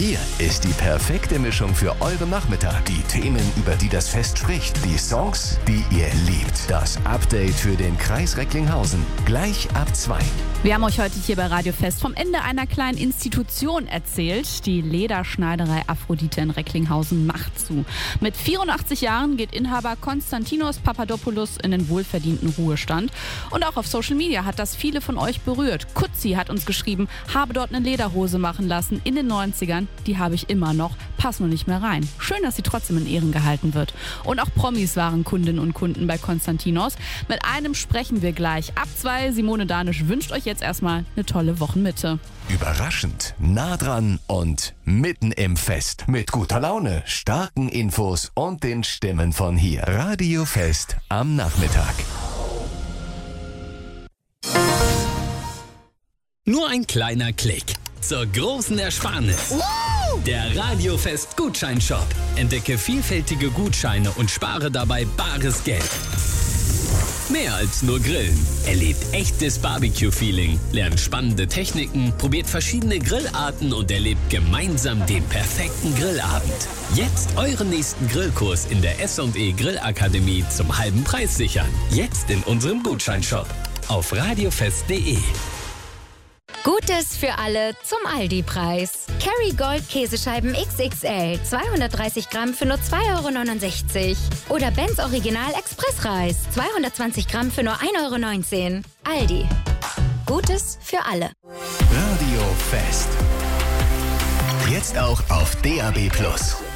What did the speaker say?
Hier ist die perfekte Mischung für euren Nachmittag. Die Themen, über die das Fest spricht. Die Songs, die ihr liebt. Das Update für den Kreis Recklinghausen. Gleich ab 2. Wir haben euch heute hier bei Radio Fest vom Ende einer kleinen Institution erzählt. Die Lederschneiderei Aphrodite in Recklinghausen macht zu. Mit 84 Jahren geht Inhaber Konstantinos Papadopoulos in den wohlverdienten Ruhestand. Und auch auf Social Media hat das viele von euch berührt. Kutzi hat uns geschrieben, habe dort eine Lederhose machen lassen in den 90ern. Die habe ich immer noch, passt nur nicht mehr rein. Schön, dass sie trotzdem in Ehren gehalten wird. Und auch Promis waren Kundinnen und Kunden bei Konstantinos. Mit einem sprechen wir gleich. Ab 2, Simone Danisch wünscht euch jetzt erstmal eine tolle Wochenmitte. Überraschend, nah dran und mitten im Fest. Mit guter Laune, starken Infos und den Stimmen von hier. Radio Fest am Nachmittag. Nur ein kleiner Klick zur großen Ersparnis. Der Radio Fest Gutscheinshop. Entdecke vielfältige Gutscheine und spare dabei bares Geld. Mehr als nur Grillen. Erlebt echtes Barbecue-Feeling, lernt spannende Techniken, probiert verschiedene Grillarten und erlebt gemeinsam den perfekten Grillabend. Jetzt euren nächsten Grillkurs in der S&E Grillakademie zum halben Preis sichern. Jetzt in unserem Gutscheinshop auf radiofest.de. Gutes für alle zum Aldi-Preis. Kerrygold Käsescheiben XXL, 230 Gramm für nur 2,69 €. Oder Benz Original Expressreis, 220 Gramm für nur 1,19 €. Aldi. Gutes für alle. Radio Fest. Jetzt auch auf DAB+.